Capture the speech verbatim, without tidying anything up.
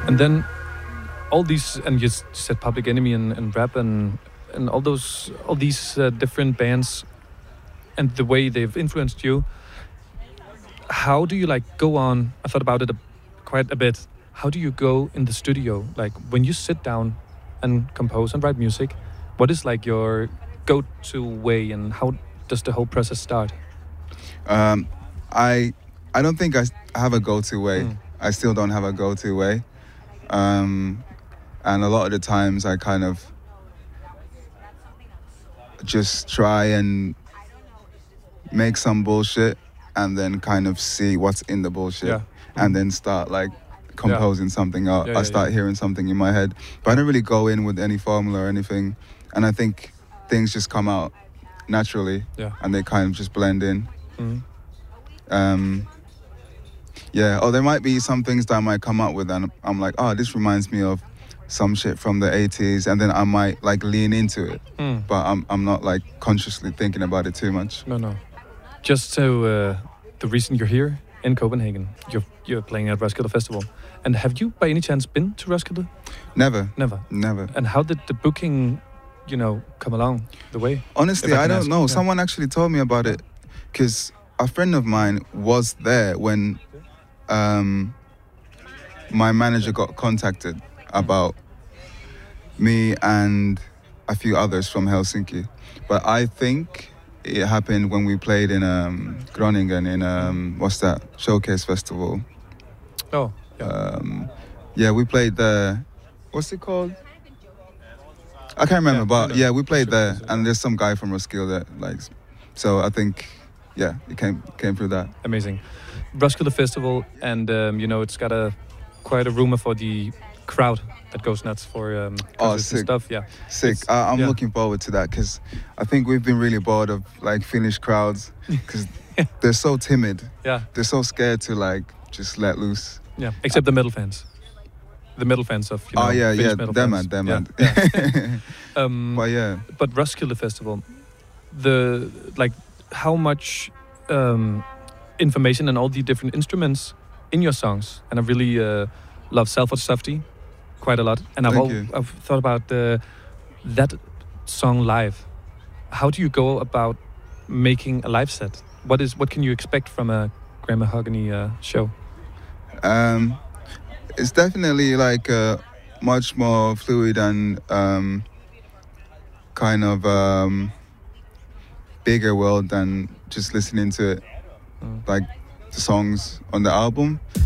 And then all these, and you s- said Public Enemy and, and rap and and all those, all these uh, different bands, and the way they've influenced you. How do you like go on? I thought about it a, quite a bit. How do you go in the studio? Like when you sit down and compose and write music, what is like your go-to way, and how does the whole process start? Um, I I don't think I s- have a go-to way. Mm. I still don't have a go-to way. Um, and a lot of the times I kind of just try and make some bullshit and then kind of see what's in the bullshit Yeah. and then start like composing something out. Yeah, yeah, I start yeah. hearing something in my head, but I don't really go in with any formula or anything. And I think things just come out naturally Yeah. and they kind of just blend in. Mm. Um, yeah, or there might be some things that I might come up with and I'm like, oh, this reminds me of some shit from the eighties, and then I might like lean into it, Mm. but I'm I'm not like consciously thinking about it too much. No, no. Just so uh, the reason you're here in Copenhagen, you're you're playing at Roskilde Festival, and have you by any chance been to Roskilde? Never, Never. never. And how did the booking, you know, come along the way? Honestly, If I I can don't ask, know. yeah. Someone actually told me about it because a friend of mine was there when um, my manager got contacted about me and a few others from Helsinki. But I think it happened when we played in um, Groningen in, um, what's that, Showcase Festival. Oh, yeah. Um, yeah, we played there. What's it called? I can't remember, Yeah, but no, no. yeah, we played Super there, Festival, and yeah. there's some guy from Roskilde that likes. So I think, yeah, it came came through that. Amazing. Roskilde Festival, and um, you know, it's got a quite a rumor for the crowd that goes nuts for um, Oh, concerts and sick. stuff. Yeah. Sick. It's- I, I'm yeah. looking forward to that because I think we've been really bored of like Finnish crowds because they're so timid. Yeah. They're so scared to like just let loose. Yeah. Except the metal fans. The metal fans of you know. oh yeah, Finnish yeah, metal them fans. man, them Yeah, man. yeah. Um, But yeah, but Roskilde Festival, the like how much um, information and all the different instruments in your songs, and I really uh, love Salford Softy quite a lot, and I've, Thank al- you. I've thought about the, that song live. How do you go about making a live set? What is what can you expect from a Graham Mahogany uh, show? um, it's definitely like a much more fluid and um, kind of um, bigger world than just listening to it, Mm. like the songs on the album.